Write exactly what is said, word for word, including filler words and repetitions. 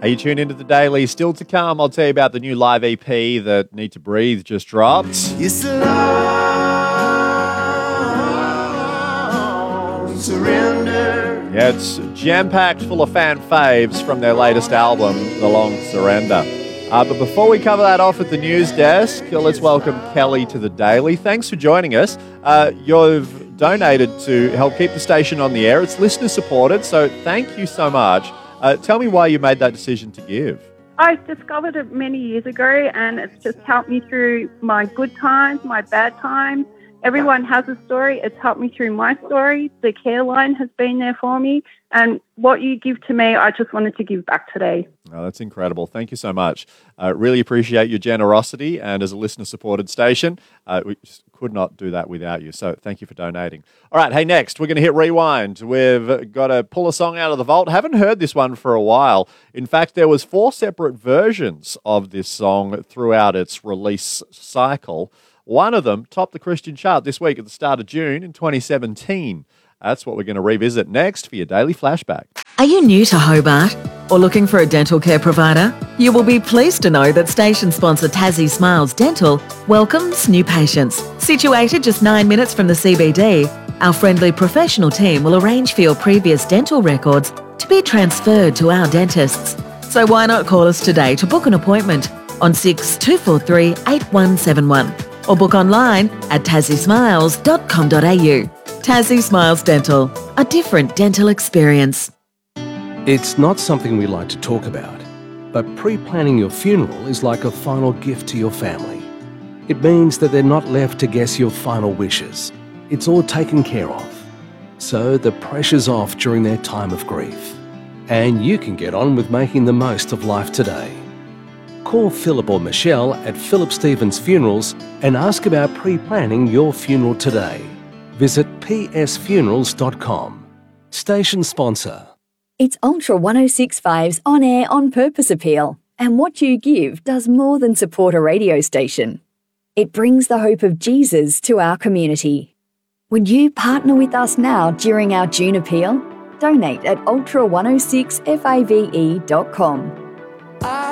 Hey, you tuned into the Daily. Still to come, I'll tell you about the new live E P that Need to Breathe just dropped. It's a long surrender. Yeah, it's jam-packed full of fan faves from their latest album, The Long Surrender. Uh, but before we cover that off at the news desk, let's welcome Kelly to the Daily. Thanks for joining us. Uh, you've donated to help keep the station on the air. It's listener-supported, so thank you so much. Uh, tell me why you made that decision to give. I discovered it many years ago, and it's just helped me through my good times, my bad times. Everyone has a story. It's helped me through my story. The care line has been there for me. And what you give to me, I just wanted to give back today. Oh, that's incredible. Thank you so much. Uh, really appreciate your generosity. And as a listener-supported station, uh, we just could not do that without you. So thank you for donating. All right, hey, next, we're going to hit rewind. We've got to pull a song out of the vault. Haven't heard this one for a while. In fact, there was four separate versions of this song throughout its release cycle. One of them topped the Christian chart this week at the start of June in twenty seventeen. That's what we're going to revisit next for your Daily Flashback. Are you new to Hobart or looking for a dental care provider? You will be pleased to know that station sponsor Tassie Smiles Dental welcomes new patients. Situated just nine minutes from the C B D, our friendly professional team will arrange for your previous dental records to be transferred to our dentists. So why not call us today to book an appointment on six two four three eight one seven one or book online at tassie smiles dot com dot a u. Tassie Smiles Dental, a different dental experience. It's not something we like to talk about, but pre-planning your funeral is like a final gift to your family. It means that they're not left to guess your final wishes. It's all taken care of. So the pressure's off during their time of grief. And you can get on with making the most of life today. Call Philip or Michelle at Philip Stevens Funerals and ask about pre-planning your funeral today. Visit p s funerals dot com. Station sponsor. It's Ultra one oh six point five's On Air On Purpose appeal, and what you give does more than support a radio station. It brings the hope of Jesus to our community. Would you partner with us now during our June appeal? Donate at ultra one oh six fave dot com.